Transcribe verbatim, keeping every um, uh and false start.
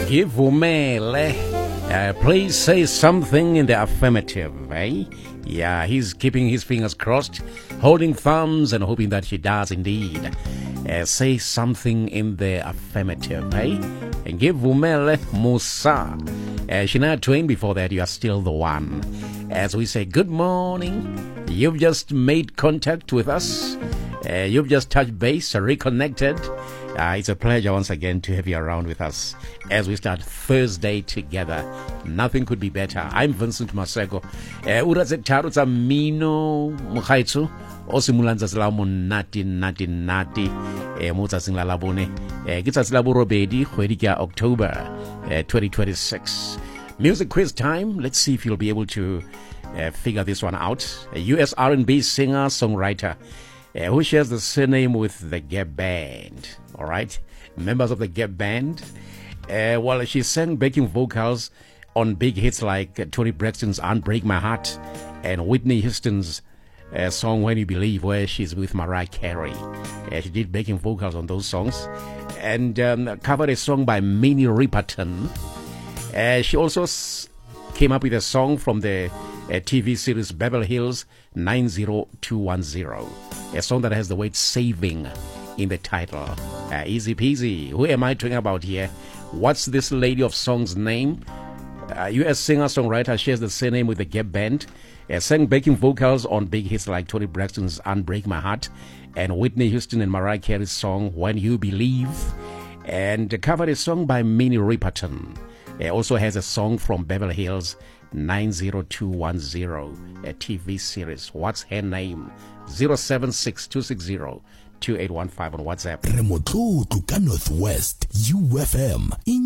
Ngivumele. Uh, please say something in the affirmative, eh? Yeah, he's keeping his fingers crossed, holding thumbs and hoping that she does indeed. Uh, say something in the affirmative, eh? Ngivumele Musa. Uh, Shania Twain, before that, you are still the one. As we say, good morning. You've just made contact with us. Uh, you've just touched base, reconnected. Uh, it's a pleasure once again to have you around with us as we start Thursday together. Nothing could be better. I'm Vincent Maseko. Ura zetharu tsa mino mokhaitso o simulanza sela monate nati nati e mo tsatsing la labone e ke tsatsi la borobedi kgwedi ke October twenty twenty-six. Music quiz time. Let's see if you'll be able to uh, figure this one out. A U S R and B singer songwriter uh, who shares the surname with the Gap Band. All right, members of the Gap Band. Uh, well, she sang backing vocals on big hits like uh, Toni Braxton's "Unbreak My Heart" and Whitney Houston's uh, song "When You Believe," where she's with Mariah Carey. Uh, she did backing vocals on those songs and um, covered a song by Minnie Riperton. Uh, she also s- came up with a song from the uh, T V series Beverly Hills nine oh two one oh, a song that has the word "saving" in the title. Uh, easy peasy. Who am I talking about here? What's this lady of song's name? Uh, U S singer-songwriter shares the same name with the Gap Band. Uh, sang backing vocals on big hits like Toni Braxton's "Unbreak My Heart" and Whitney Houston and Mariah Carey's song "When You Believe," and covered a song by Minnie Riperton. Uh, also has a song from Beverly Hills nine oh two one oh, a T V series. What's her name? zero seven six two six zero two eight one five on WhatsApp. Remoto to Northwest U F M.